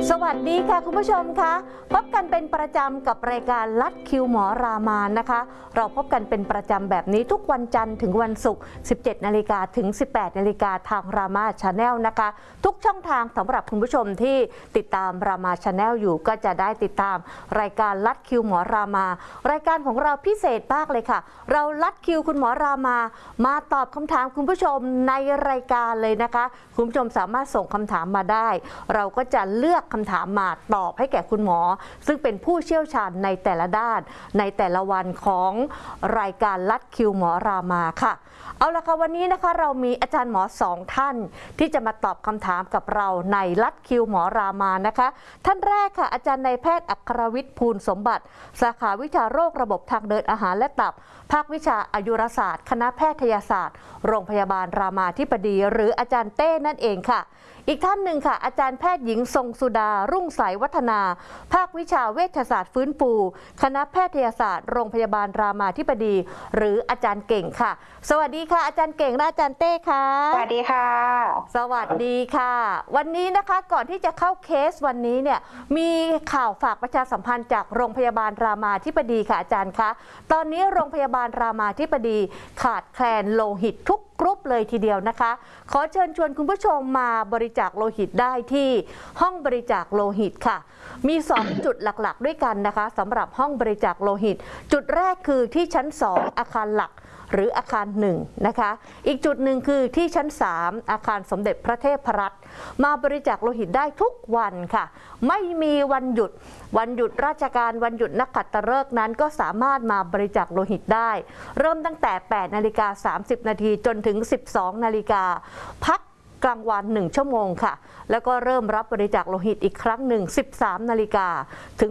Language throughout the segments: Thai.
สวัสดีค่ะคุณผู้ชมคะพบกันเป็นประจำกับรายการลัดคิวหมอรามานะคะเราพบกันเป็นประจำแบบนี้ทุกวันจันทร์ถึงวันศุกร์ 17 นาฬิกาถึง 18 นาฬิกาทางรามาชาแนลนะคะทุกช่องทางสำหรับคุณผู้ชมที่ติดตามรามาชาแนลอยู่ก็จะได้ติดตามรายการลัดคิวหมอรามารายการของเราพิเศษมากเลยค่ะเราลัดคิวคุณหมอรามาตอบคำถามคุณผู้ชมในรายการเลยนะคะคุณผู้ชมสามารถส่งคำถามมาได้เราก็จะเลือกคำถามมาตอบให้แก่คุณหมอซึ่งเป็นผู้เชี่ยวชาญในแต่ละด้านในแต่ละวันของรายการลัดคิวหมอรามาค่ะเอาละค่ะวันนี้นะคะเรามีอาจารย์หมอ2 ท่านที่จะมาตอบคำถามกับเราในลัดคิวหมอรามานะคะท่านแรกค่ะอาจารย์นายแพทย์อัครวิทย์ภูลสมบัติสาขาวิชาโรคระบบทางเดินอาหารและตับภาควิชาอายุรศาสตร์คณะแพทยศาสตร์โรงพยาบาลรามาธิบดีหรืออาจารย์เต้นั่นเองค่ะอีกท่านหนึ่งค่ะอาจารย์แพทย์หญิงทรงสุดารุ่งใสวัฒนาภาควิชาเวชศาสตร์ฟื้นฟูคณะแพทยศาสตร์โรงพยาบาลรามาธิบดีหรืออาจารย์เก่งค่ะสวัสดีค่ะอาจารย์เก่งและอาจารย์เต้ค่ะสวัสดีค่ะสวัสดีค่ะวันนี้นะคะก่อนที่จะเข้าเคสวันนี้เนี่ยมีข่าวฝากประชาสัมพันธ์จากโรงพยาบาลรามาธิบดีค่ะอาจารย์คะตอนนี้โรงพยาบาลรามาธิบดีขาดแคลนโลหิตทุกกรุ๊ปเลยทีเดียวนะคะขอเชิญชวนคุณผู้ชมมาบริจาคโลหิตได้ที่ห้องบริจาคโลหิตค่ะมี2 จุดหลักๆด้วยกันนะคะสำหรับห้องบริจาคโลหิตจุดแรกคือที่ชั้น2อาคารหลักหรืออาคาร1นะคะอีกจุดหนึ่งคือที่ชั้น3อาคารสมเด็จพระเทพรัตน์มาบริจาคโลหิตได้ทุกวันค่ะไม่มีวันหยุดราชการวันหยุดนักขัตฤกษ์นั้นก็สามารถมาบริจาคโลหิตได้เริ่มตั้งแต่ 8:30 นาทีจนถึง 12 นาฬิกาพักกลางวัน1 ชั่วโมงค่ะแล้วก็เริ่มรับบริจาคโลหิตอีกครั้งหนึ่ง 13 นาฬิกาถึง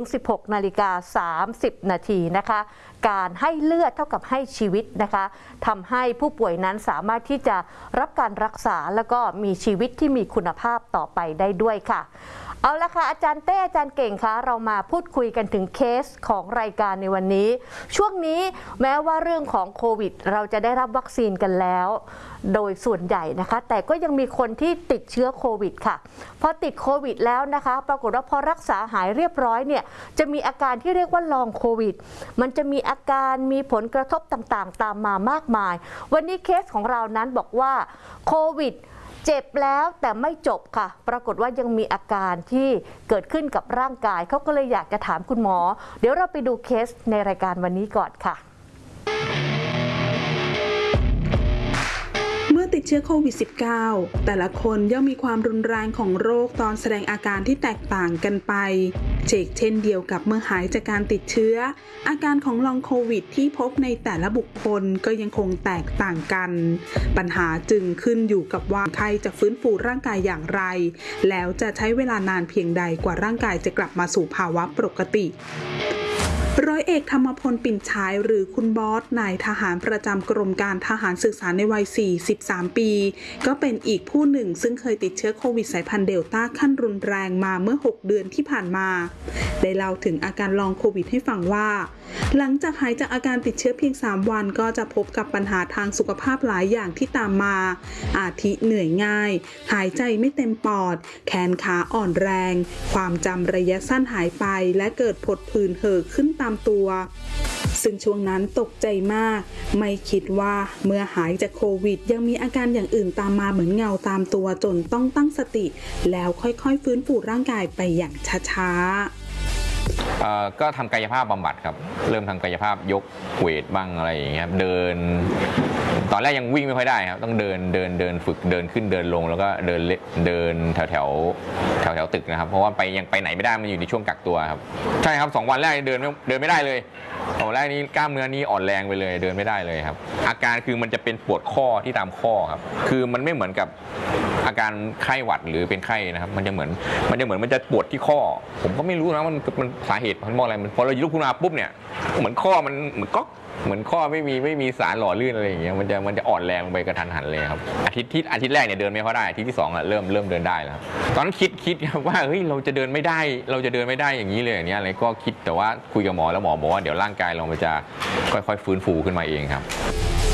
16:30 นาทีนะคะการให้เลือดเท่ากับให้ชีวิตนะคะทำให้ผู้ป่วยนั้นสามารถที่จะรับการรักษาแล้วก็มีชีวิตที่มีคุณภาพต่อไปได้ด้วยค่ะเอาละค่ะอาจารย์เต้อาจารย์เก่งคะเรามาพูดคุยกันถึงเคสของรายการในวันนี้ช่วงนี้แม้ว่าเรื่องของโควิดเราจะได้รับวัคซีนกันแล้วโดยส่วนใหญ่นะคะแต่ก็ยังมีคนที่ติดเชื้อโควิดค่ะพอติดโควิดแล้วนะคะปรากฏว่าพอรักษาหายเรียบร้อยเนี่ยจะมีอาการที่เรียกว่าลองโควิดมันจะมีอาการมีผลกระทบต่างๆตามมามากมายวันนี้เคสของเรานั้นบอกว่าโควิดเจ็บแล้วแต่ไม่จบค่ะปรากฏว่ายังมีอาการที่เกิดขึ้นกับร่างกายเขาก็เลยอยากจะถามคุณหมอเดี๋ยวเราไปดูเคสในรายการวันนี้ก่อนค่ะเมื่อติดเชื้อโควิด -19 แต่ละคนย่อมมีความรุนแรงของโรคตอนแสดงอาการที่แตกต่างกันไปเช่นเดียวกับเมื่อหายจากการติดเชื้ออาการของลองโควิดที่พบในแต่ละบุคคลก็ยังคงแตกต่างกันปัญหาจึงขึ้นอยู่กับว่าใครจะฟื้นฟูร่างกายอย่างไรแล้วจะใช้เวลานานเพียงใดกว่าร่างกายจะกลับมาสู่ภาวะปกติร้อยเอกธรรมพลปิ่นฉายหรือคุณบอสนายทหารประจำกรมการทหารสื่อสารในวัย 43 ปีก็เป็นอีกผู้หนึ่งซึ่งเคยติดเชื้อโควิดสายพันธุ์เดลต้าขั้นรุนแรงมาเมื่อ 6 เดือนที่ผ่านมาได้เล่าถึงอาการลองโควิดให้ฟังว่าหลังจากหายจากอาการติดเชื้อเพียง 3 วันก็จะพบกับปัญหาทางสุขภาพหลายอย่างที่ตามมาอาทิเหนื่อยง่ายหายใจไม่เต็มปอดแขนขาอ่อนแรงความจำระยะสั้นหายไปและเกิดผดผื่นเห่อขึ้นตามตัวซึ่งช่วงนั้นตกใจมากไม่คิดว่าเมื่อหายจากโควิดยังมีอาการอย่างอื่นตามมาเหมือนเงาตามตัวจนต้องตั้งสติแล้วค่อยๆฟื้นฟูร่างกายไปอย่างช้าก็ทำกายภาพบำบัดครับเริ่มทำกายภาพยกเวทบ้างอะไรอย่างเงี้ยเดินตอนแรกยังวิ่งไม่ค่อยได้ครับต้องเดินฝึกเดินขึ้นเดินลงแล้วก็เดินแถวตึกนะครับเพราะว่ายังไปไหนไม่ได้มันอยู่ในช่วงกักตัวครับใช่ครับ2 วันแรกเดินไม่ได้เลยวันแรกนี้กล้ามเนื้อนี้อ่อนแรงไปเลยเดินไม่ได้เลยครับอาการคือมันจะเป็นปวดข้อที่ตามข้อครับคือมันไม่เหมือนกับอาการไข้หวัดหรือเป็นไข้นะครับมันจะเหมือนมันจะปวดที่ข้อผมก็ไม่รู้นะมันสาเหตุมันมองอะไรมันพอเราลุกขึ้นมาปุ๊บเนี่ยเหมือนข้อมันเหมือนก๊อกเหมือนข้อไม่มีสารหล่อลื่นอะไรอย่างเงี้ยมันจะอ่อนแรงไปกระทันหันเลยครับอาทิตย์แรกเนี่ยเดินไม่ค่อยได้อาทิตย์ที่2เริ่มเดินได้แล้วตอนนั้นคิดว่าเฮ้ยเราจะเดินไม่ได้อย่างนี้เลยอย่างเนี้ยอะไรก็คิดแต่ว่าคุยกับหมอแล้วหมอบอกว่าเดี๋ยวร่างกายเรามันจะค่อยๆฟื้นฟูขึ้นมาเองครับ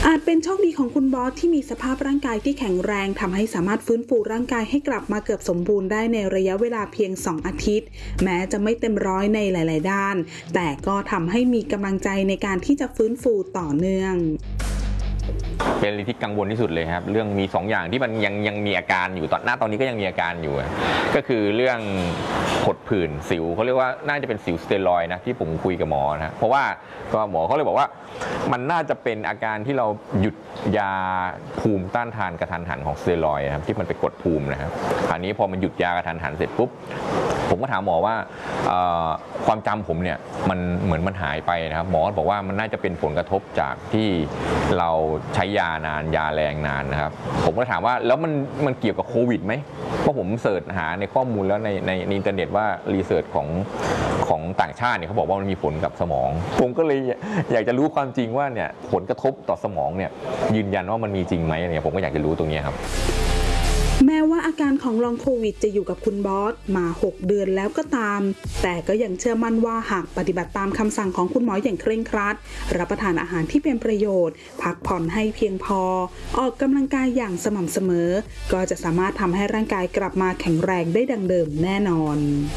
อาจเป็นโชคดีของคุณบอสที่มีสภาพร่างกายที่แข็งแรงทำให้สามารถฟื้นฟูร่างกายให้กลับมาเกือบสมบูรณ์ได้ในระยะเวลาเพียง2 อาทิตย์แม้จะไม่เต็มร้อยในหลายๆด้านแต่ก็ทำให้มีกำลังใจในการที่จะฟื้นฟูต่อเนื่องเป็นอะไรที่กังวลที่สุดเลยครับเรื่องมี2 อย่างที่มันยังมีอาการอยู่ตอนนี้ก็ยังมีอาการอยู่ก็คือเรื่องผดผื่นสิวเขาเรียกว่าน่าจะเป็นสิวสเตียรอยด์นะที่ผมคุยกับหมอนะเพราะว่าก็หมอเขาเลยบอกว่ามันน่าจะเป็นอาการที่เราหยุดยาภูมิต้านทานกระทันหันของสเตียรอยด์นะครับที่มันไปกดภูมินะครับคราวนี้พอมันหยุดยากระทันหันเสร็จปุ๊บผมก็ถามหมอว่าความจำผมเนี่ยมันเหมือนมันหายไปนะครับหมอบอกว่ามันน่าจะเป็นผลกระทบจากที่เราใช้ยานานยาแรงนานนะครับผมก็ถามว่าแล้วมันเกี่ยวกับโควิดไหมเพราะผมเสิร์ชหาในข้อมูลแล้วในอินเทอร์เน็ตว่ารีเสิร์ชของต่างชาติเนี่ยเขาบอกว่ามันมีผลกับสมองผมก็เลยอยากจะรู้ความจริงว่าเนี่ยผลกระทบต่อสมองเนี่ยยืนยันว่ามันมีจริงไหมเนี่ยผมก็อยากจะรู้ตรงนี้ครับแม้ว่าอาการของลองโควิดจะอยู่กับคุณบอสมา6 เดือนแล้วก็ตามแต่ก็ยังเชื่อมั่นว่าหากปฏิบัติตามคำสั่งของคุณหมออย่างเคร่งครัดรับประทานอาหารที่เป็นประโยชน์พักผ่อนให้เพียงพอออกกำลังกายอย่างสม่ำเสมอก็จะสามารถทำให้ร่างกายกลับมาแข็งแรงได้ดังเดิมแน่นอน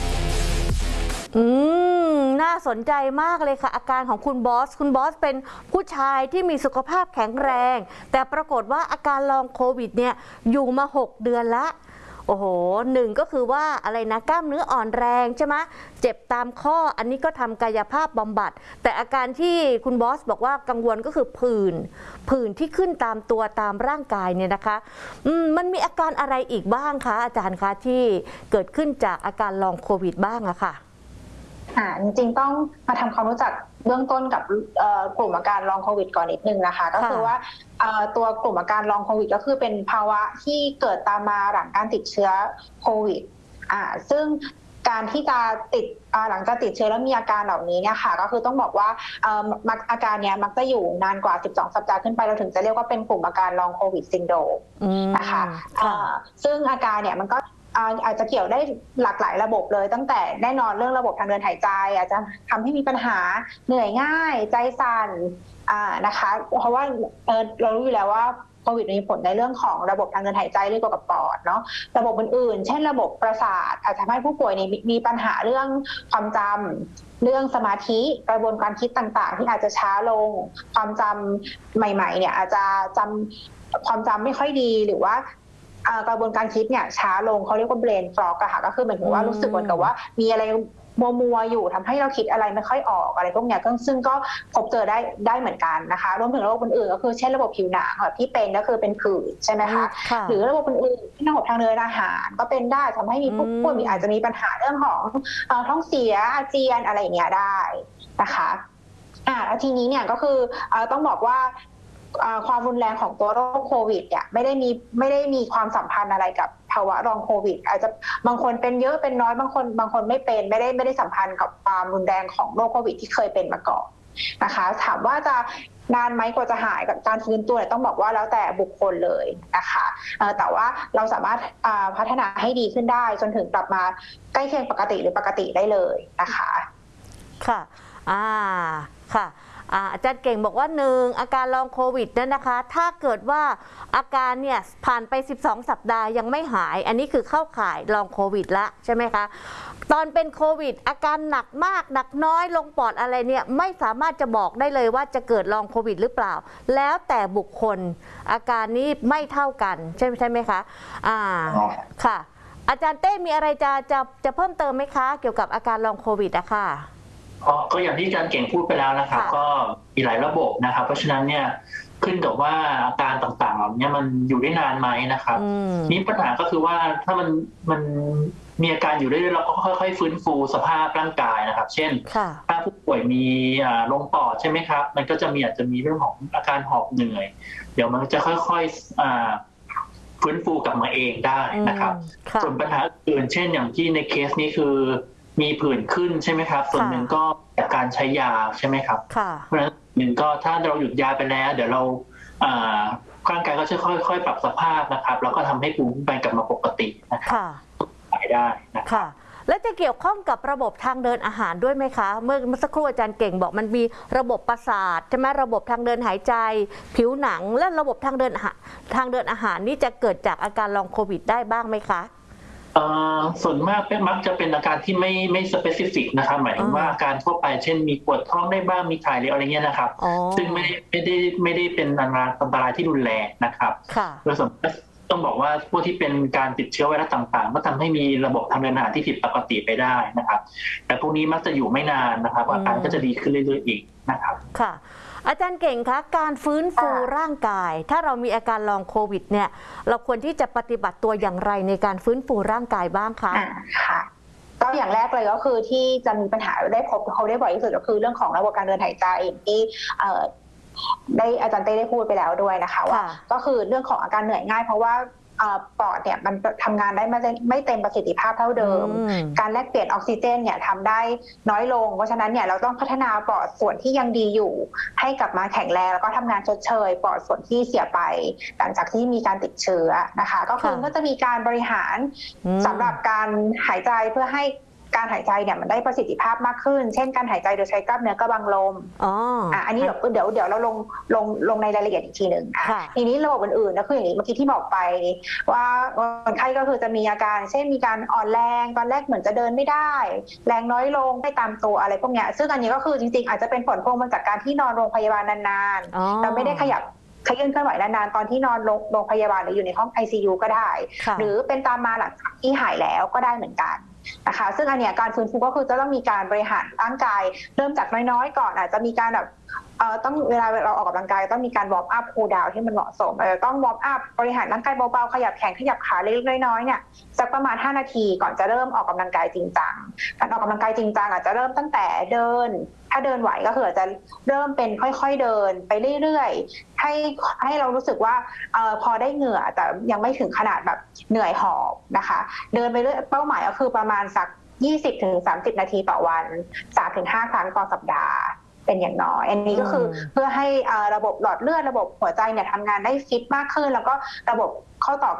น่าสนใจมากเลยค่ะอาการของคุณบอสเป็นผู้ชายที่มีสุขภาพแข็งแรงแต่ปรากฏว่าอาการลองโควิดเนี่ยอยู่มา6 เดือนละโอ้โห1ก็คือว่าอะไรนะกล้ามเนื้ออ่อนแรงใช่ไหมเจ็บตามข้ออันนี้ก็ทำกายภาพบำบัดแต่อาการที่คุณบอสบอกว่ากังวลก็คือผื่นที่ขึ้นตามตัวตามร่างกายเนี่ยนะคะมันมีอาการอะไรอีกบ้างคะอาจารย์คะที่เกิดขึ้นจากอาการลองโควิดบ้างอะค่ะจริงๆต้องมาทำความรู้จักเบื้องต้นกับกลุ่มอาการลองโควิดก่อนนิดนึงนะคะก็คือว่าตัวกลุ่มอาการลองโควิดก็คือเป็นภาวะที่เกิดตามมาหลังการติดเชื้อโควิดซึ่งการที่จะติดหลังจากติดเชื้อแล้วมีอาการเหล่านี้เนี่ยค่ะก็คือต้องบอกว่าอาการเนี้ยมักจะอยู่นานกว่า12 สัปดาห์ขึ้นไปเราถึงจะเรียกว่าเป็นกลุ่มอาการลองโควิดซินโดรมนะคะซึ่งอาการเนี่ยมันก็อาจจะเกี่ยวได้หลากหลายระบบเลยตั้งแต่แน่นอนเรื่องระบบทางเดินหายใจอาจจะทำให้มีปัญหาเหนื่อยง่ายใจสั่นนะคะเพราะว่าเรารู้อยู่แล้วว่าโควิดมีผลในเรื่องของระบบทางเดินหายใจเรื่องเกี่ยวกับปอดเนาะระบบอื่นๆเช่นระบบประสาทอาจจะทำให้ผู้ป่วยมีปัญหาเรื่องความจำเรื่องสมาธิกระบวนการคิดต่างๆที่อาจจะช้าลงความจำใหม่ๆเนี่ยอาจจะความจำไม่ค่อยดีหรือว่ากระบวนการคิดเนี่ยช้าลงเขาเรียกว่า brain fog อะค่ะก็คือเหมือนกับว่ารู้สึกเหมือนกับว่ามีอะไรมัวอยู่ทำให้เราคิดอะไรไม่ค่อยออกอะไรพวกเนี้ยซึ่งก็พบเจอได้เหมือนกันนะคะรวมถึงระบบอื่นๆก็คือเช่นระบบผิวหนังแบบที่เป็นก็คือเป็นผื่นใช่ไหมคะหรือระบบอื่นๆที่ระบบทางเดินอาหารก็เป็นได้ทำให้มีผู้ป่วยอาจจะมีปัญหาเรื่องของท้องเสียอาเจียนอะไรอย่างเงี้ยได้นะคะแล้วทีนี้เนี่ยก็คือต้องบอกว่าความรุนแรงของตัวโรคโควิดเนี่ยไม่ได้มีความสัมพันธ์อะไรกับภาวะรองโควิดอาจจะบางคนเป็นเยอะเป็นน้อยบางคนไม่เป็นไม่ได้สัมพันธ์กับความรุนแรงของโรคโควิดที่เคยเป็นมาก่อนนะคะถามว่าจะนานไหมกว่าจะหายกับการฟื้นตัวต้องบอกว่าแล้วแต่บุคคลเลยนะคะแต่ว่าเราสามารถพัฒนาให้ดีขึ้นได้จนถึงกลับมาใกล้เคียงปกติหรือปกติได้เลยนะคะค่ะค่ะอาจารย์เก่งบอกว่า1อาการลองโควิดนั่นนะคะถ้าเกิดว่าอาการเนี่ยผ่านไป12 สัปดาห์ยังไม่หายอันนี้คือเข้าข่ายลองโควิดละใช่ไหมคะตอนเป็นโควิดอาการหนักมากหนักน้อยลงปอดอะไรเนี่ยไม่สามารถจะบอกได้เลยว่าจะเกิดลองโควิดหรือเปล่าแล้วแต่บุคคลอาการนี้ไม่เท่ากันใช่ไหมคะค่ะอาจารย์เต้มีอะไรจะเพิ่มเติมไหมคะเกี่ยวกับอาการลองโควิดอะค่ะก็อย่างที่อาจารย์เก่งพูดไปแล้วนะครับก็มีหลายระบบนะครับเพราะฉะนั้นเนี่ยขึ้นกับว่าอาการต่างๆเหล่านี้มันอยู่ได้นานไหมนะครับนี่ปัญหาก็คือว่าถ้ามันมีอาการอยู่ได้เราก็ค่อยๆฟื้นฟูสภาพร่างกายนะครับเช่นถ้าผู้ป่วยมีลมปอดใช่ไหมครับมันก็อาจจะมีเรื่องของอาการหอบเหนื่อยเดี๋ยวมันจะค่อยๆฟื้นฟูกลับมาเองได้นะครับส่วนปัญหาอื่นเช่นอย่างที่ในเคสนี้คือมีผื่นขึ้นใช่ไหมครับส่วนหนึ่งก็จากการใช้ยาใช่ไหมครับเพราะฉะนั้นหนึ่งก็ถ้าเราหยุดยาไปแล้วเดี๋ยวเราร่างกายก็จะค่อยๆปรับสภาพนะครับแล้วก็ทำให้ภูมิคุ้มกันกลับมาปกตินะครับหายได้นะครับและจะเกี่ยวข้องกับระบบทางเดินอาหารด้วยไหมคะเมื่อสักครู่อาจารย์เก่งบอกมันมีระบบประสาทใช่ไหมระบบทางเดินหายใจผิวหนังและระบบทางเดินอาหารนี่จะเกิดจากอาการลองโควิดได้บ้างไหมคะส่วนมากมักจะเป็นอาการที่ไม่สเปซิฟิกนะครับหมายถึงว่าอาการทั่วไปเช่นมีปวดท้องได้บ้างมีถ่ายเหลวอะไรเงี้ยนะครับซึ่งไม่ได้เป็นอันตรายที่รุนแรงนะครับโดยส่วนต้องบอกว่าพวกที่เป็นการติดเชื้อไวรัสต่างๆก็ทำให้มีระบบทางเดินอาหารที่ผิดปกติไปได้นะครับแต่พวกนี้มักจะอยู่ไม่นานนะครับอาการก็จะดีขึ้นเรื่อยๆอีกนะครับค่ะอาจารย์เก่งคะการฟื้นฟูร่างกายถ้าเรามีอาการลองโควิดเนี่ยเราควรที่จะปฏิบัติตัวอย่างไรในการฟื้นฟูร่างกายบ้างคะค่ะก็อย่างแรกเลยก็คือที่จะมีปัญหาได้พบเขาได้บ่อยที่สุดก็คือเรื่องของระบบการเดินหายใจที่ได้อาจารย์เต้ได้พูดไปแล้วด้วยนะคะว่าก็คือเรื่องของอาการเหนื่อยง่ายเพราะว่าปอดเนี่ยมันทำงานได้ไม่เต็มประสิทธิภาพเท่าเดิมการแลกเปลี่ยนออกซิเจนเนี่ยทำได้น้อยลงเพราะฉะนั้นเนี่ยเราต้องพัฒนาปอดส่วนที่ยังดีอยู่ให้กลับมาแข็งแรงแล้วก็ทำงานชดเชยปอดส่วนที่เสียไปหลังจากที่มีการติดเชื้อนะคะก็คือก็จะมีการบริหารสำหรับการหายใจเพื่อให้การหายใจเนี่ยมันได้ประสิทธิภาพมากขึ้นเช่นการหายใจโดยใช้กล้ามเนื้อกระบังลมอันนี้เดี๋ยวเราลงในรายละเอียดอีกทีหนึ่งทีนี้ระบบอื่นๆก็คืออย่างนี้เมื่อกี้ที่บอกไปว่าคนไข้ก็คือจะมีอาการเช่นมีการอ่อนแรงตอนแรกเหมือนจะเดินไม่ได้แรงน้อยลงไม่ตามตัวอะไรพวกนี้ซึ่งอันนี้ก็คือจริงๆอาจจะเป็นผลพวงมาจากการที่นอนโรงพยาบาลนานๆเราไม่ได้ขยื่นเคลื่อนไหวนานๆตอนที่นอนโรงพยาบาลหรืออยู่ในห้อง ICU ก็ได้หรือเป็นตามมาหลังจากที่หายแล้วก็ได้เหมือนกันนะคะซึ่งอันเนี้ยการฟื้นฟูก็คือจะต้องมีการบริหารร่างกายเริ่มจากน้อยๆก่อนอาจจะมีการแบบต้องเวลาเราออกกำลังกายต้องมีการวอร์มอัพคูลดาวน์ที่มันเหมาะสมต้องวอร์มอัพบริหารร่างกายเบาๆขยับแขนขยับขาเล็กๆน้อยๆเนี่ยสักประมาณ5 นาทีก่อนจะเริ่มออกกำลังกายจริงจังการออกกำลังกายจริงจังอาจจะเริ่มตั้งแต่เดินถ้าเดินไหวก็คืออาจจะเริ่มเป็นค่อยๆเดินไปเรื่อยๆให้เรารู้สึกว่าพอได้เหงื่อแต่ยังไม่ถึงขนาดแบบเหนื่อยหอบนะคะเดินไปเรื่อยเป้าหมายก็คือประมาณสัก20-30 นาทีต่อวัน 3-5 ครั้งต่อสัปดาห์เป็นอย่างน้อยอันนี้ก็คือเพื่อให้ระบบหลอดเลือดระบบหัวใจเนี่ยทำงานได้ฟิตมากขึ้นแล้วก็ระบบข้อต่อ